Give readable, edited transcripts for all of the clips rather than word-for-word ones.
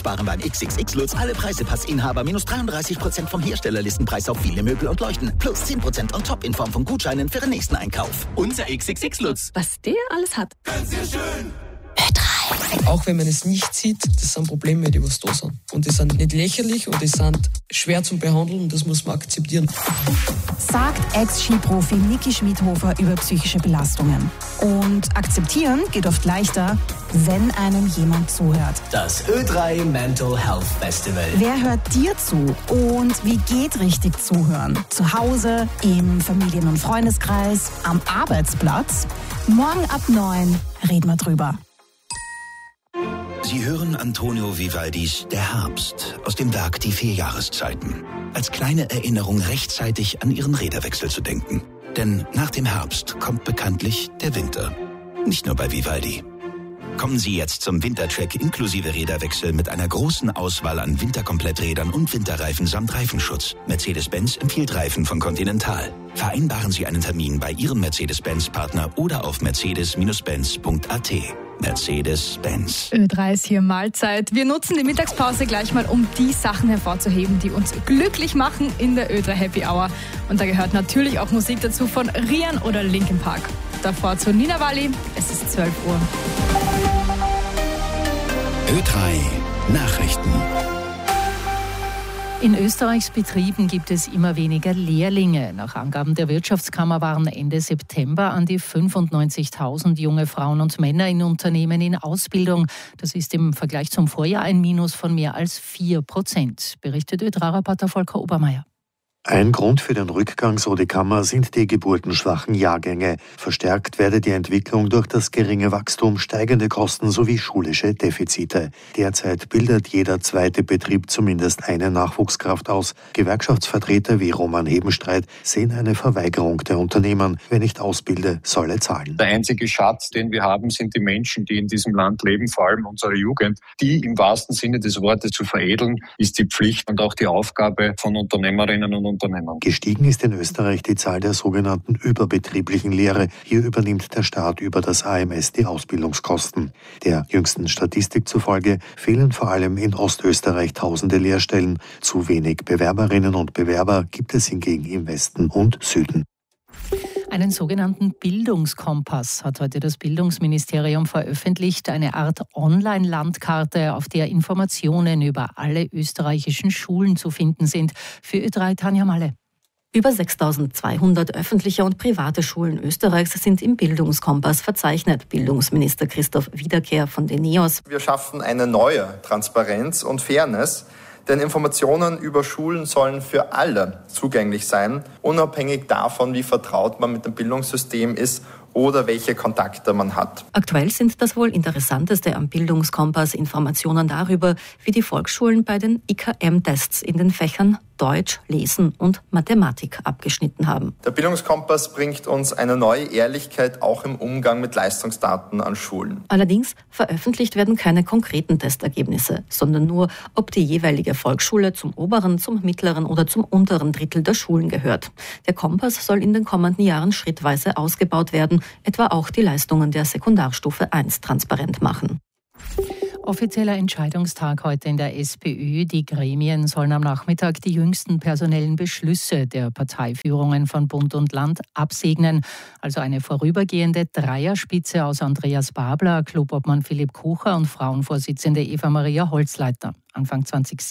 Sparen beim XXX Lutz alle Preisepassinhaber minus 33% vom Herstellerlistenpreis auf viele Möbel und Leuchten. Plus 10% on top in Form von Gutscheinen für den nächsten Einkauf. Unser XXX Lutz. Was der alles hat. Ganz schön. Ö3. Auch wenn man es nicht sieht, das sind Probleme, die was da sind. Und die sind nicht lächerlich und die sind schwer zu behandeln und das muss man akzeptieren. Sagt Ex-Skiprofi Niki Schmidhofer über psychische Belastungen. Und akzeptieren geht oft leichter, wenn einem jemand zuhört. Das Ö3 Mental Health Festival. Wer hört dir zu? Und wie geht richtig zuhören? Zu Hause, im Familien- und Freundeskreis, am Arbeitsplatz? Morgen ab 9 reden wir drüber. Sie hören Antonio Vivaldis Der Herbst aus dem Werk Die 4 Jahreszeiten. Als kleine Erinnerung rechtzeitig an Ihren Räderwechsel zu denken. Denn nach dem Herbst kommt bekanntlich der Winter. Nicht nur bei Vivaldi. Kommen Sie jetzt zum Wintertrack inklusive Räderwechsel mit einer großen Auswahl an Winterkompletträdern und Winterreifen samt Reifenschutz. Mercedes-Benz empfiehlt Reifen von Continental. Vereinbaren Sie einen Termin bei Ihrem Mercedes-Benz-Partner oder auf mercedes-benz.at. Mercedes-Benz. Ö3 ist hier Mahlzeit. Wir nutzen die Mittagspause gleich mal, um die Sachen hervorzuheben, die uns glücklich machen in der Ö3 Happy Hour. Und da gehört natürlich auch Musik dazu von Rian oder Linkin Park. Davor zu Nina Wally. Es ist 12 Uhr. Ö3 Nachrichten. In Österreichs Betrieben gibt es immer weniger Lehrlinge. Nach Angaben der Wirtschaftskammer waren Ende September an die 95.000 junge Frauen und Männer in Unternehmen in Ausbildung. Das ist im Vergleich zum Vorjahr ein Minus von mehr als 4%, berichtet Ö3-Reporter Volker Obermeier. Ein Grund für den Rückgang, so die Kammer, sind die geburtenschwachen Jahrgänge. Verstärkt werde die Entwicklung durch das geringe Wachstum, steigende Kosten sowie schulische Defizite. Derzeit bildet jeder zweite Betrieb zumindest eine Nachwuchskraft aus. Gewerkschaftsvertreter wie Roman Hebenstreit sehen eine Verweigerung der Unternehmen. Wer nicht ausbilde, solle zahlen. Der einzige Schatz, den wir haben, sind die Menschen, die in diesem Land leben, vor allem unsere Jugend. Die im wahrsten Sinne des Wortes zu veredeln, ist die Pflicht und auch die Aufgabe von Unternehmerinnen und Unternehmen. Gestiegen ist in Österreich die Zahl der sogenannten überbetrieblichen Lehre. Hier übernimmt der Staat über das AMS die Ausbildungskosten. Der jüngsten Statistik zufolge fehlen vor allem in Ostösterreich tausende Lehrstellen. Zu wenig Bewerberinnen und Bewerber gibt es hingegen im Westen und Süden. Einen sogenannten Bildungskompass hat heute das Bildungsministerium veröffentlicht. Eine Art Online-Landkarte, auf der Informationen über alle österreichischen Schulen zu finden sind. Für Ö3 Tanja Malle. Über 6.200 öffentliche und private Schulen Österreichs sind im Bildungskompass verzeichnet. Bildungsminister Christoph Wiederkehr von den NEOS. Wir schaffen eine neue Transparenz und Fairness. Denn Informationen über Schulen sollen für alle zugänglich sein, unabhängig davon, wie vertraut man mit dem Bildungssystem ist oder welche Kontakte man hat. Aktuell sind das wohl interessanteste am Bildungskompass Informationen darüber, wie die Volksschulen bei den IKM-Tests in den Fächern Deutsch, Lesen und Mathematik abgeschnitten haben. Der Bildungskompass bringt uns eine neue Ehrlichkeit auch im Umgang mit Leistungsdaten an Schulen. Allerdings veröffentlicht werden keine konkreten Testergebnisse, sondern nur, ob die jeweilige Volksschule zum oberen, zum mittleren oder zum unteren Drittel der Schulen gehört. Der Kompass soll in den kommenden Jahren schrittweise ausgebaut werden, etwa auch die Leistungen der Sekundarstufe 1 transparent machen. Offizieller Entscheidungstag heute in der SPÖ. Die Gremien sollen am Nachmittag die jüngsten personellen Beschlüsse der Parteiführungen von Bund und Land absegnen. Also eine vorübergehende Dreierspitze aus Andreas Babler, Klubobmann Philipp Kucher und Frauenvorsitzende Eva-Maria Holzleitner. Anfang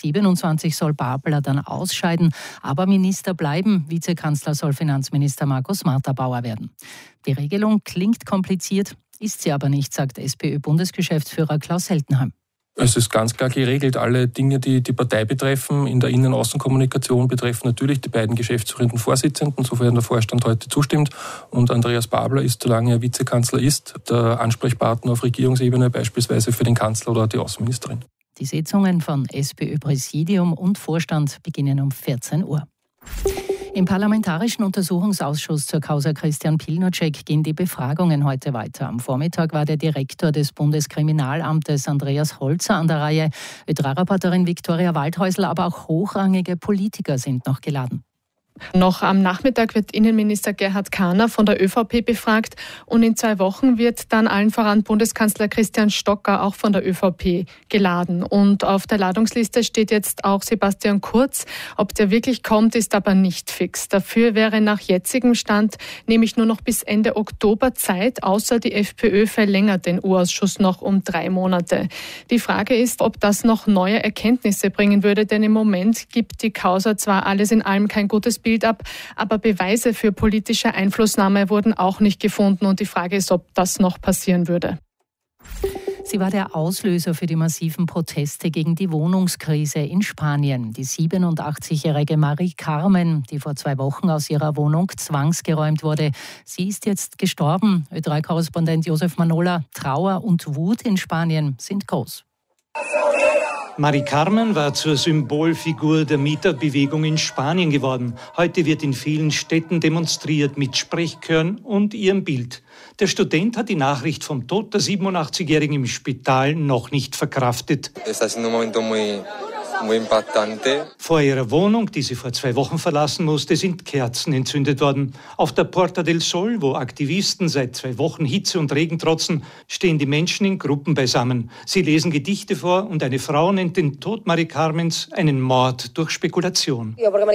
2027 soll Babler dann ausscheiden, aber Minister bleiben. Vizekanzler soll Finanzminister Markus Marter-Bauer werden. Die Regelung klingt kompliziert, ist sie aber nicht, sagt SPÖ-Bundesgeschäftsführer Klaus Heltenheim. Es ist ganz klar geregelt. Alle Dinge, die die Partei betreffen, in der Innen- und Außenkommunikation betreffen natürlich die beiden geschäftsführenden Vorsitzenden, sofern der Vorstand heute zustimmt. Und Andreas Babler ist, solange er Vizekanzler ist, der Ansprechpartner auf Regierungsebene, beispielsweise für den Kanzler oder die Außenministerin. Die Sitzungen von SPÖ-Präsidium und Vorstand beginnen um 14 Uhr. Im Parlamentarischen Untersuchungsausschuss zur Causa Christian Pilnacek gehen die Befragungen heute weiter. Am Vormittag war der Direktor des Bundeskriminalamtes Andreas Holzer an der Reihe. Ö3-Reporterin Viktoria Waldhäusl, aber auch hochrangige Politiker sind noch geladen. Noch am Nachmittag wird Innenminister Gerhard Kahner von der ÖVP befragt und in 2 Wochen wird dann allen voran Bundeskanzler Christian Stocker auch von der ÖVP geladen. Und auf der Ladungsliste steht jetzt auch Sebastian Kurz. Ob der wirklich kommt, ist aber nicht fix. Dafür wäre nach jetzigem Stand nämlich nur noch bis Ende Oktober Zeit, außer die FPÖ verlängert den U-Ausschuss noch um 3 Monate. Die Frage ist, ob das noch neue Erkenntnisse bringen würde, denn im Moment gibt die Causa zwar alles in allem kein gutes Bild ab, aber Beweise für politische Einflussnahme wurden auch nicht gefunden und die Frage ist, ob das noch passieren würde. Sie war der Auslöser für die massiven Proteste gegen die Wohnungskrise in Spanien. Die 87-jährige Mari Carmen, die vor 2 Wochen aus ihrer Wohnung zwangsgeräumt wurde. Sie ist jetzt gestorben. Ö3-Korrespondent Josef Manola. Trauer und Wut in Spanien sind groß. Mari Carmen war zur Symbolfigur der Mieterbewegung in Spanien geworden. Heute wird in vielen Städten demonstriert mit Sprechchören und ihrem Bild. Der Student hat die Nachricht vom Tod der 87-Jährigen im Spital noch nicht verkraftet. Vor ihrer Wohnung, die sie vor 2 Wochen verlassen musste, sind Kerzen entzündet worden. Auf der Puerta del Sol, wo Aktivisten seit 2 Wochen Hitze und Regen trotzen, stehen die Menschen in Gruppen beisammen. Sie lesen Gedichte vor und eine Frau nennt den Tod Mari Carmens einen Mord durch Spekulation.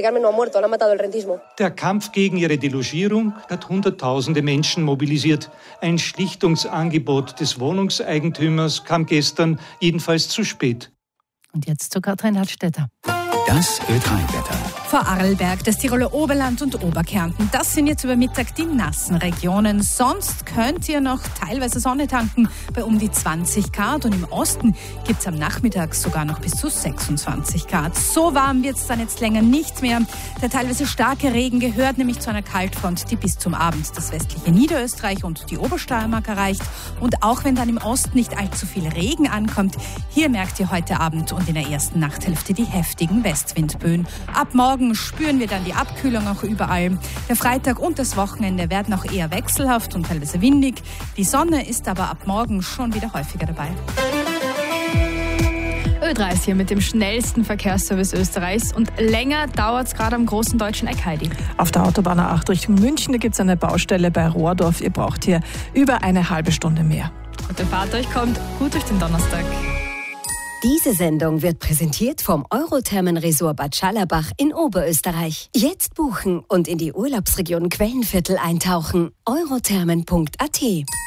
Der Kampf gegen ihre Delogierung hat Hunderttausende Menschen mobilisiert. Ein Schlichtungsangebot des Wohnungseigentümers kam gestern jedenfalls zu spät. Und jetzt zu Katrin Hartstetter. Das Ö3-Wetter. Vor Arlberg, das Tiroler Oberland und Oberkärnten. Das sind jetzt über Mittag die nassen Regionen. Sonst könnt ihr noch teilweise Sonne tanken bei um die 20 Grad. Und im Osten gibt es am Nachmittag sogar noch bis zu 26 Grad. So warm wird es dann jetzt länger nicht mehr. Der teilweise starke Regen gehört nämlich zu einer Kaltfront, die bis zum Abend das westliche Niederösterreich und die Obersteiermark erreicht. Und auch wenn dann im Osten nicht allzu viel Regen ankommt, hier merkt ihr heute Abend und in der ersten Nachthälfte die heftigen Westwindböen. Ab morgen spüren wir dann die Abkühlung auch überall. Der Freitag und das Wochenende werden auch eher wechselhaft und teilweise windig. Die Sonne ist aber ab morgen schon wieder häufiger dabei. Ö3 ist hier mit dem schnellsten Verkehrsservice Österreichs und länger dauert es gerade am großen deutschen Eck, Heidi. Auf der Autobahn A8 Richtung München, da gibt es eine Baustelle bei Rohrdorf. Ihr braucht hier über eine halbe Stunde mehr. Gute Fahrt euch, kommt gut durch den Donnerstag. Diese Sendung wird präsentiert vom Eurothermen-Resort Bad Schallerbach in Oberösterreich. Jetzt buchen und in die Urlaubsregion Quellenviertel eintauchen. eurothermen.at